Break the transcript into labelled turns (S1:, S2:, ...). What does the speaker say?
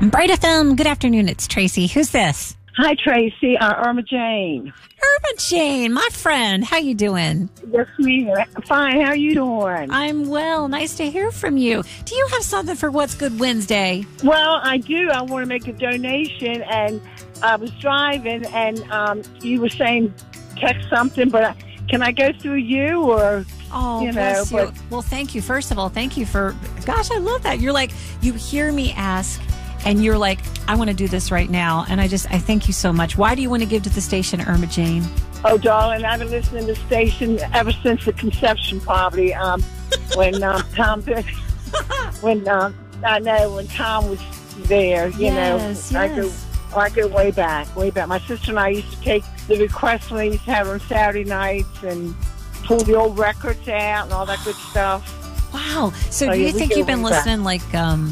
S1: Bright FM, good afternoon. It's Tracy. Who's this?
S2: Hi, Tracy. Irma Jane.
S1: Irma Jane, my friend. How you doing?
S2: Yes, ma'am. Fine. How you doing?
S1: I'm well. Nice to hear from you. Do you have something for What's Good Wednesday?
S2: Well, I do. I want to make a donation, and I was driving, and you were saying text something, but can I go through you or?
S1: Oh, bless you. Well, thank you. First of all, thank you for. Gosh, I love that. You're like, you hear me ask. And you're like, I want to do this right now. And I thank you so much. Why do you want to give to the station, Irma Jane?
S2: Oh, darling, I've been listening to the station ever since the conception, probably. When Tom was there,
S1: yes.
S2: I go way back, way back. My sister and I used to take the requests when they used to have on Saturday nights and pull the old records out and all that good stuff.
S1: Wow. So do you think you've been listening